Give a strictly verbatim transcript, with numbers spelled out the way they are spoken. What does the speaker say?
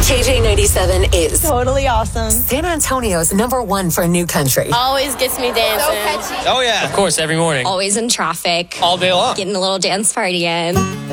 K J ninety-seven is totally awesome. San Antonio's number one for new country. Always gets me dancing. Oh, yeah. Of course, every morning. Always in traffic. All day long. Getting a little dance party in.